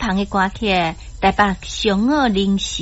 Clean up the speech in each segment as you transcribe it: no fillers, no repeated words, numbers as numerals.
行的歌曲，台北上澳零时。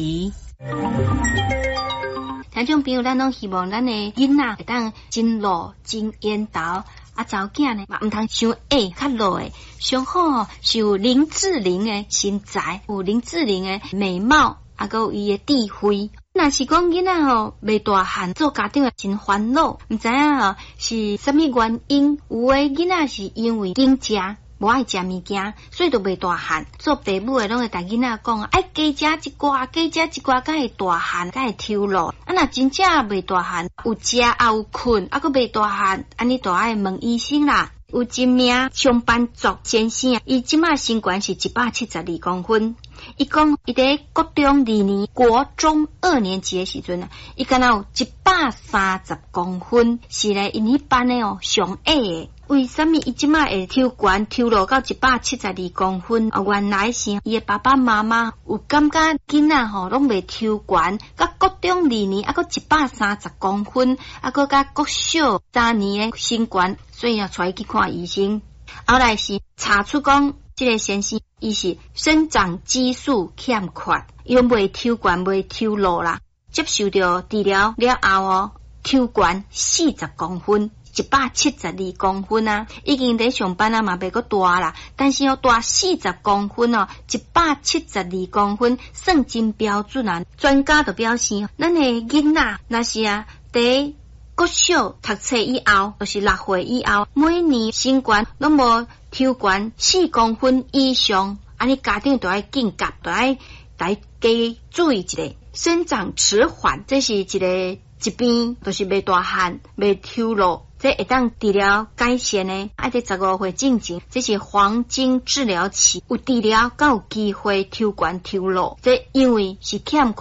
听众朋友，咱拢希望咱的囡仔会当真路真缘投，啊，查某囝呢嘛唔通伤矮较落的，上好是有林志玲的身材，有林志玲的美貌，啊，佮有伊的智慧。若是讲囡仔吼未大汉，做家长真烦恼，唔知影吼是啥物原因。有的囡仔是因为惊食。无爱食物件，所以就袂大汉。做父母的拢会甲囡仔讲，爱加食一寡，加食一寡，才会大汉，才会抽路。啊，若真正袂大汉，有食也有困，啊，佮袂大汉，安尼就爱问医生啦。有一名上班族先生，伊即马身高是172公分。伊讲，伊伫国中2年，国中2年级的时阵啊，伊敢若有130公分，是咧因迄班的哦上矮的。为什么伊即马会抽悬抽落到172公分？原来是伊的爸爸妈妈有感觉囡仔吼拢未抽悬，甲国中2年啊，佮130公分，啊，佮甲国小3年的身悬，所以啊，带伊去看医生。后来是查出讲，这个先生伊是生长激素欠缺，伊拢未抽悬，未抽落啦。接受到治疗了后哦，抽悬40公分。172公分啊，已经在上班啊嘛，袂阁大啦。但是大40公分哦，172公分算真标准啊。专家就表示，咱的囡仔若是啊，在国小读册以后，就是6岁以后，每年身高拢无抽悬4公分以上，安尼家长就要警觉，就要加注意一下。生长迟缓，这是一个疾病，就是未大汉，未抽落。这会当治疗改善呢，爱在15岁进前，这是黄金治疗期，有治疗才有机会抽悬抽落。这因为是欠